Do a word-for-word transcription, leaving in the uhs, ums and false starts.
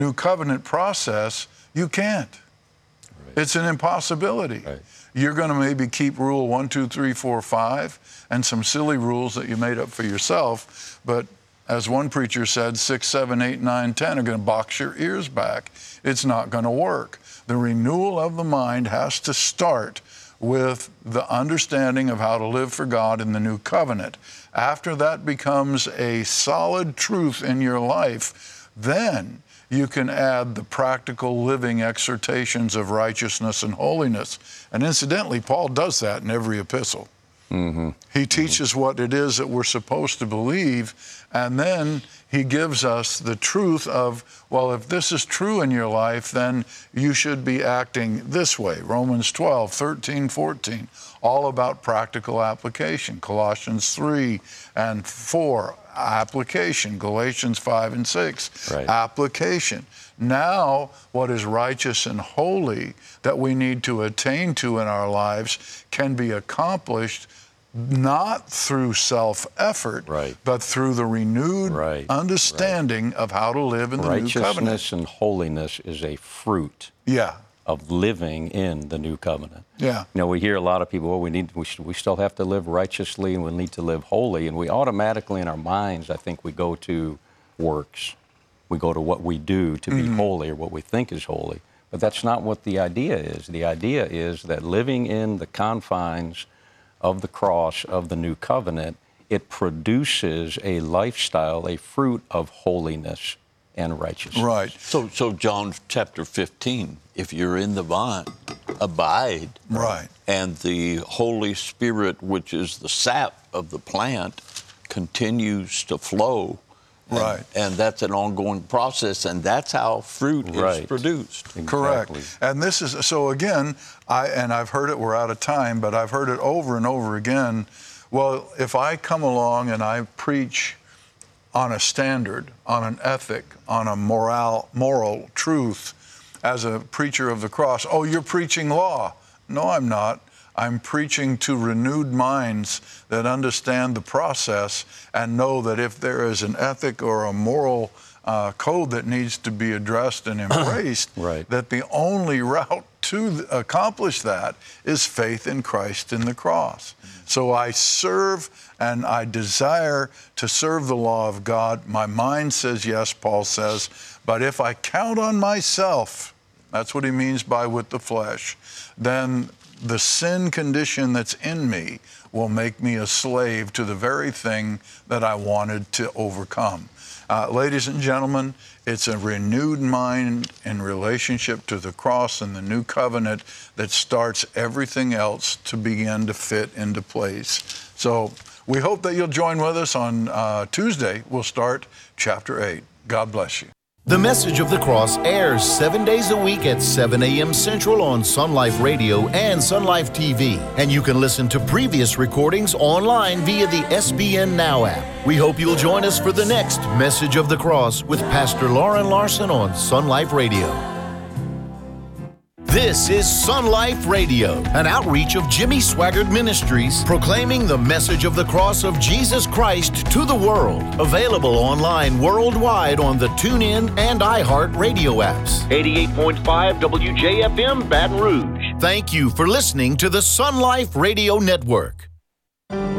new covenant process, you can't. Right. It's an impossibility. Right. You're going to maybe keep rule one, two, three, four, five, and some silly rules that you made up for yourself. But as one preacher said, six, seven, eight, nine, ten are going to box your ears back. It's not going to work. The renewal of the mind has to start with the understanding of how to live for God in the new covenant. After that becomes a solid truth in your life, then you can add the practical living exhortations of righteousness and holiness. And incidentally, Paul does that in every epistle. Mm-hmm. He teaches mm-hmm. what it is that we're supposed to believe, and then he gives us the truth of, well, if this is true in your life, then you should be acting this way. Romans twelve, thirteen, fourteen, all about practical application. Colossians three and four, application. Galatians five and six, right. application. Now, what is righteous and holy that we need to attain to in our lives can be accomplished not through self-effort, right. but through the renewed right. understanding right. of how to live in the new covenant. Righteousness and holiness is a fruit yeah. of living in the new covenant. Yeah. You know, we hear a lot of people, well, we need, we, should, we still have to live righteously and we need to live holy, and we automatically in our minds, I think we go to works. We go to what we do to be mm-hmm. holy or what we think is holy. But that's not what the idea is. The idea is that living in the confines of the cross of the new covenant, it produces a lifestyle, a fruit of holiness and righteousness. Right. So, so John chapter fifteen, if you're in the vine, abide. Right. And the Holy Spirit, which is the sap of the plant, continues to flow. And, right. and that's an ongoing process, and that's how fruit right. is produced. Exactly. Correct. And this is, so again, I and I've heard it, we're out of time, but I've heard it over and over again. Well, if I come along and I preach on a standard, on an ethic, on a moral, moral truth, as a preacher of the cross, oh, you're preaching law. No, I'm not. I'm preaching to renewed minds that understand the process and know that if there is an ethic or a moral uh, code that needs to be addressed and embraced, right. that the only route to accomplish that is faith in Christ in the cross. Mm-hmm. So I serve and I desire to serve the law of God. My mind says yes, Paul says, but if I count on myself, that's what he means by with the flesh, then the sin condition that's in me will make me a slave to the very thing that I wanted to overcome. Uh, ladies and gentlemen, it's a renewed mind in relationship to the cross and the new covenant that starts everything else to begin to fit into place. So we hope that you'll join with us on uh, Tuesday. We'll start chapter eight. God bless you. The Message of the Cross airs seven days a week at seven a.m. Central on Sun Life Radio and Sun Life T V. And you can listen to previous recordings online via the S B N Now app. We hope you'll join us for the next Message of the Cross with Pastor Lauren Larson on Sun Life Radio. This is Sun Life Radio, an outreach of Jimmy Swaggart Ministries, proclaiming the message of the cross of Jesus Christ to the world. Available online worldwide on the TuneIn and iHeart radio apps. eighty-eight point five W J F M, Baton Rouge. Thank you for listening to the Sun Life Radio Network.